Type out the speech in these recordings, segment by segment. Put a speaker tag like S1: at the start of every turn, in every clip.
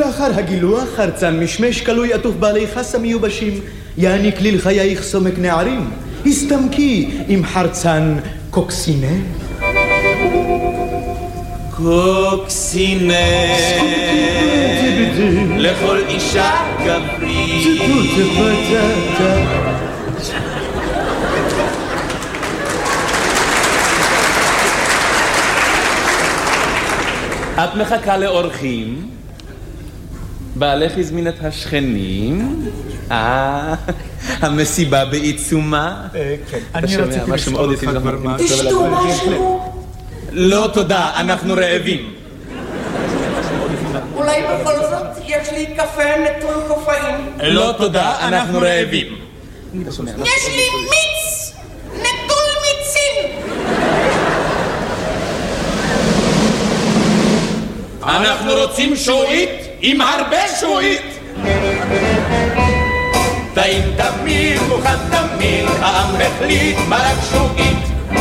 S1: ולאחר הגילוח חרצן משמש כלוי עטוף בעלי חסה מיובשים יעניק לי לחייך סומק נערים הסתמקי עם חרצן קוקסינה
S2: קוקסינה לכל אישה גברית את מחכה לאורחים בעלך הזמין את השכנים המסיבה בעיצומה
S1: כן, אני רציתי לשאול אותך כבר מה
S3: תשתו משהו
S2: לא תודה, אנחנו רעבים
S3: אולי בכל זאת יש לי קפה נטול קופאין
S2: לא תודה, אנחנו רעבים
S3: יש לי מיץ נטול מיצים
S2: אנחנו רוצים שועית עם הרבה שועית טעים תמיד, מוכן תמיד העם החליט מרק שועית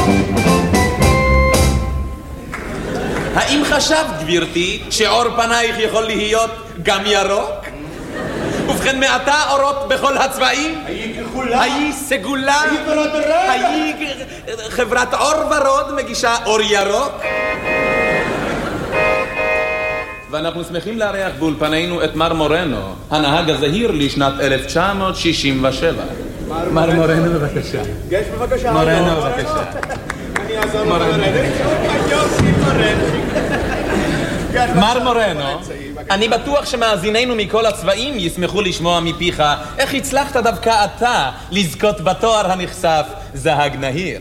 S2: האם חשבת גבירתי שעור פנייך יכול להיות גם ירוק? ובכן מעתה אורות בכל הצבעים
S1: היי כחולה
S2: היי סגולה
S1: היי ורוד רגע
S2: היי חברת אור ורוד מגישה אור ירוק ואנחנו שמחים לארח באולפנינו את מר מורנו, הנהג הזהיר לשנת 1967.
S1: מר מורנו בבקשה.
S4: יש בבקשה.
S1: מורנו בבקשה.
S4: אני אעזור מורנו. יופי מורנו.
S2: מר מורנו, אני בטוח שמאזיננו מכל הצבעים ישמחו לשמוע מפיך איך הצלחת דווקא אתה לזכות בתואר הנחשף זהג נהיר.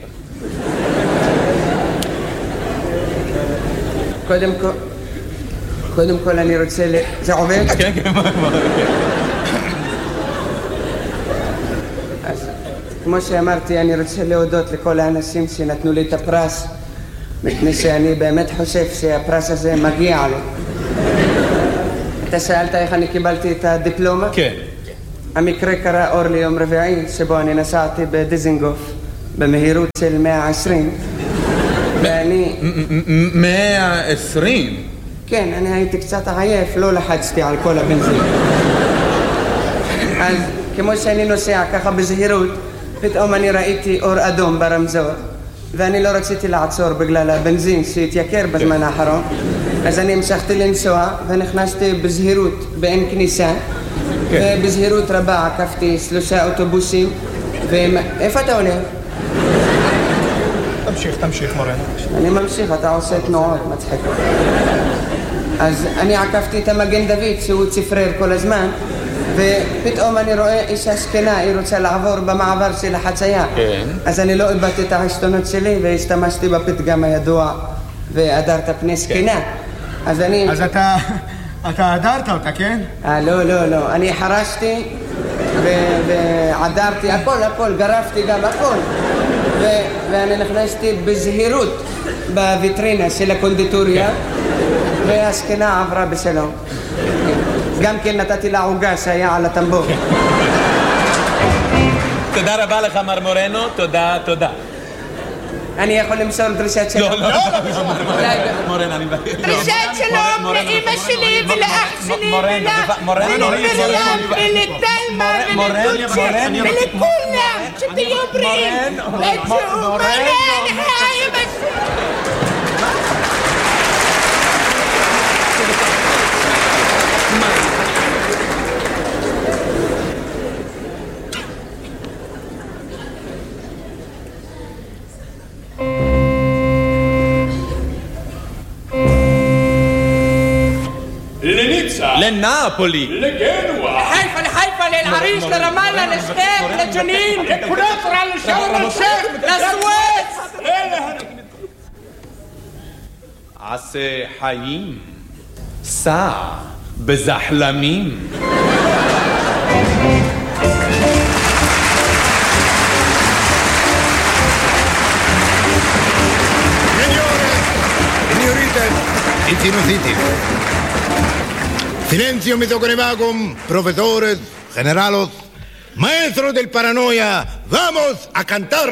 S3: קודם כל אני רוצה זה עובד?
S2: כן, כן,
S3: אז כמו שאמרתי, אני רוצה להודות לכל האנשים שנתנו לי את הפרס מפני שאני באמת חושב שהפרס הזה מגיע לי. אתה שאלת איך אני קיבלתי את הדיפלומה?
S2: כן.
S3: המקרה קרה אור ליום רביעי שבו אני נסעתי בדיזינגוף במהירות של 120 ואני...
S2: 120?
S3: כן, אני הייתי קצת עייף, לא לחצתי על כל הבנזין. אז כמו שאני נוסע ככה בזהירות, פתאום אני ראיתי אור אדום ברמזור, ואני לא רציתי לעצור בגלל הבנזין שהתייקר בזמן האחרון, אז אני המשכתי לנסוע ונכנסתי בזהירות באין כניסה, ובזהירות רבה עקפתי 3 אוטובוסים, איפה אתה עולה?
S1: תמשיך מורנו.
S3: אני ממשיך, אתה עושה תנועות, מצחיק. אז אני עקפתי את המגן דוד שהוא צפרר כל הזמן, ופתאום אני רואה אישה זקנה, היא רוצה לעבור במעבר של החצייה.
S2: כן.
S3: אז אני לא איבדתי את העשתונות שלי והשתמשתי בפתגם הידוע והדרת פני זקנה. אז אני...
S1: אז אתה הדרת אותה, כן?
S3: לא, אני חרשתי ועדרתי הכל, גרפתי גם הכל. ואני נכנסתי בזהירות בוויטרינה של הקונדיטוריה, והזקנה עברה בשלום. גם כן נתתי לה עוגה שהיה על הטמבור.
S2: תודה רבה לך מר מורנו, תודה.
S3: אני יכול למסור דרישת שלום?
S2: לא, מורנו, אני מבקש.
S5: דרישת שלום לאמא שלי ולאח שלי ולמרים ולתלמה ולדוצ'ה ולכולם שתהיו בריאים ותשאו מלא לחיים
S2: לנאפולי
S5: לחיפה ללעריש לרמאללה לשכם לג'נין לקונטרה לשארם א-שייח לסואץ
S2: עשה חיים סע בזחלמים
S6: Intinuciti. Silencio, mi toconevacum, profesores, generalos, maestros del paranoia, vamos a cantar.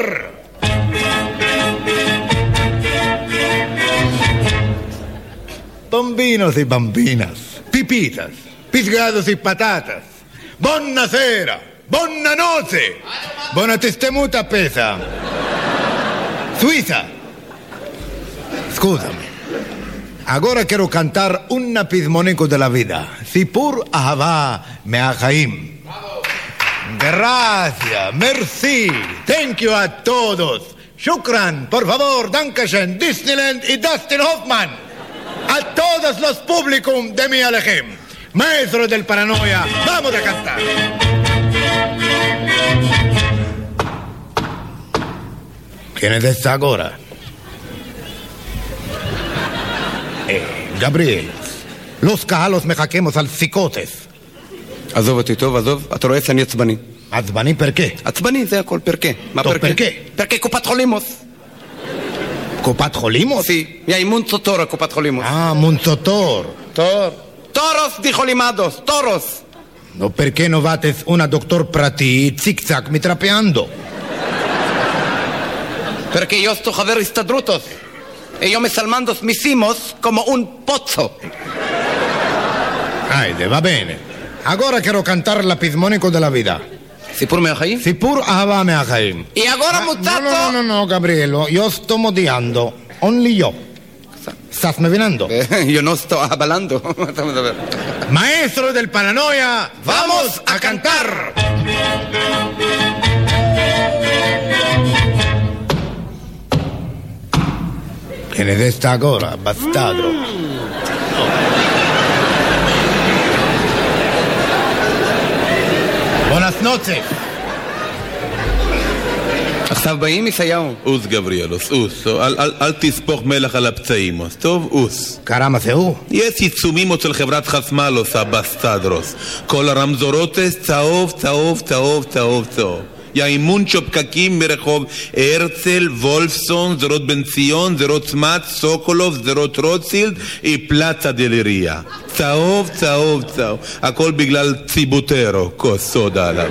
S6: Bambinos y bambinas, pipitas, pisgados y patatas. Buonasera, buona notte, buona testemuta pesa. Suiza. Scusami. Agora quero cantar un pismonico della vida. Sipur ahava me'achaim. Gracias, merci, thank you a todos. Shukran, por favor, Dankeschön, Disneyland y Dustin Hoffman. A todos los públicos de mi Alejem. Maestro del Paranoia, vamos a cantar. ¿Quién es esta ahora? Gabriel, los cajalos me jaquemos al psicotes.
S3: עזוב אותי טוב, עזוב, אתה רואה שאני עצבני.
S6: עצבני פרקה?
S3: עצבני, זה הכל, פרקה. מה
S6: טוב, פרקה?
S3: פרקה קופת חולימוס.
S6: קופת חולימוס?
S3: Sí, y hay mucho toro קופת חולימוס.
S6: Monzotor.
S3: Toros, dijo Limados, toros.
S6: No, perché no vates una doctor prati zig-zag mi trapeando?
S3: Perché io sto חבר הסתדרותות. Ellos me salmando mis himos como un pozzo.
S6: Aide, va bene. Agora quiero cantar la pismonico della vida.
S3: סיפור מהחיים?
S6: סיפור אהבה מהחיים.
S3: Y ahora, muchacho.
S6: No, Gabrielo, yo sto modiando. Only yo. ¿Estás me venando?
S3: Yo no estoy hablando.
S6: Maestro del Paranoia, vamos a cantar. ¿Quién es esta ahora, bastardo? Buenas noches.
S3: עכשיו באים ישעיהו.
S2: אוס גבריאלוס, אוס. אל תספוך מלח על הפצעים. טוב, אוס.
S6: קרמה זהו?
S2: יש עיצומים עוד של חברת חסמלוס, הבסטדרוס. כל הרמזורוטס צהוב, צהוב, צהוב, צהוב, צהוב. יאימונצ'ו פקקים מרחוב הרצל, וולפסון, זרות בן ציון, זרות צמת, סוקולוב, זרות רוטשילד, פלצה דלריה. צהוב, צהוב, צהוב. הכל בגלל ציבוטרו, כוס סודה עליו.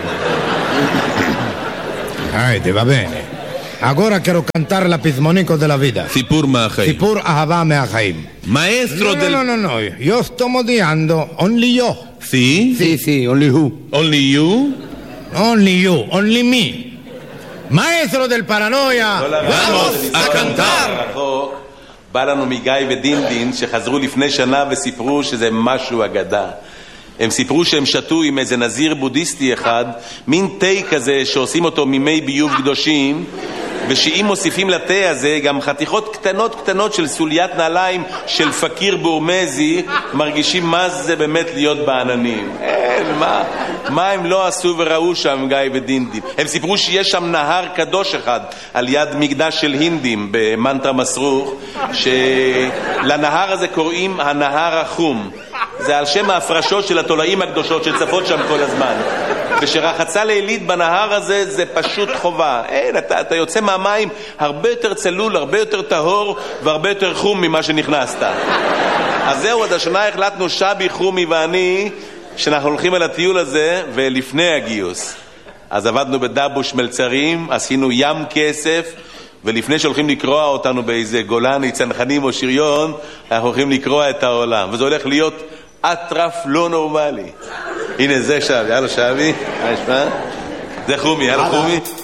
S6: Aide, va bene. Agora quiero cantar la pismonico della vida.
S2: סיפור מהחיים.
S6: סיפור אהבה מהחיים.
S2: Maestro del...
S6: No. Yo sto modiando. Only yo.
S2: ¿Sí?
S3: Sí, only who.
S2: Only you?
S6: Only you. Only me. Maestro del Paranoia.
S3: Vamos a cantar.
S7: בא לנו מגיא ודינדין שחזרו לפני שנה וסיפרו שזה משהו אגדה. הם סיפרו שהם שתו עם איזה נזיר בודהיסטי אחד, מין תה כזה שעושים אותו ממי ביוב קדושים, ושאם מוסיפים לתה הזה גם חתיכות קטנות של סוליית נעליים של פקיר בורמזי, מרגישים מה זה באמת להיות בעננים. מה הם לא עשו וראו שם גיא ודינדין? הם סיפרו שיש שם נהר קדוש אחד על יד מקדש של הינדים במנטרה מסרוך, שלנהר הזה קוראים הנהר החום. זה על שם ההפרשות של התולעים הקדושות שצפות שם כל הזמן. ושרחצה לילית בנהר הזה זה פשוט חובה. אין, אתה יוצא מהמים הרבה יותר צלול, הרבה יותר טהור והרבה יותר חום ממה שנכנסת. אז זהו, עד השנה החלטנו שבי, חומי ואני שאנחנו הולכים על הטיול הזה ולפני הגיוס. אז עבדנו בדבוש מלצרים, עשינו ים כסף, ולפני שהולכים לקרוע אותנו באיזה גולני, צנחנים או שריון, אנחנו הולכים לקרוע את העולם. וזה הולך להיות אטרף לא נורמלי. הנה זה שבי, הלו שבי, מה נשמע? זה חומי, הלו חומי.